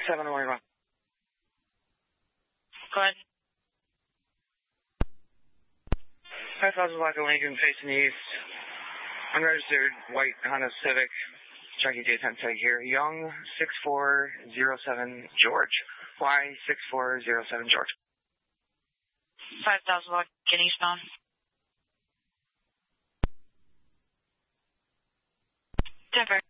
7 morning run. Go ahead. 5000 Black Lincoln facing east. Unregistered white Honda Civic. Junkie J10 tag here. Young 6407 George. Y6407 George. 5000 Black Lincoln eastbound. Denver.